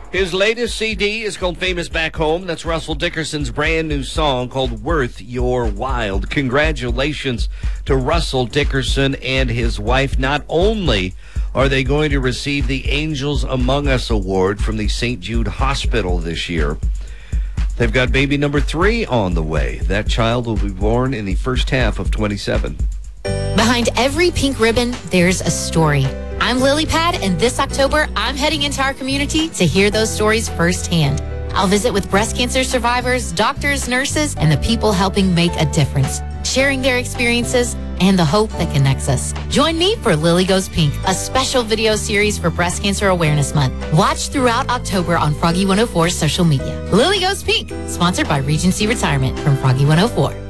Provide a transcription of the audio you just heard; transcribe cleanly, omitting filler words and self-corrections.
His latest CD is called Famous Back Home. That's Russell Dickerson's brand new song called Worth Your While. Congratulations to Russell Dickerson and his wife. Not only are they going to receive the Angels Among Us Award from the St. Jude Hospital this year, they've got baby number 3 on the way. That child will be born in the first half of 27. Behind every pink ribbon, there's a story. I'm Lily Pad, and this October, I'm heading into our community to hear those stories firsthand. I'll visit with breast cancer survivors, doctors, nurses, and the people helping make a difference, sharing their experiences and the hope that connects us. Join me for Lily Goes Pink, a special video series for Breast Cancer Awareness Month. Watch throughout October on Froggy 104's social media. Lily Goes Pink, sponsored by Regency Retirement from Froggy 104.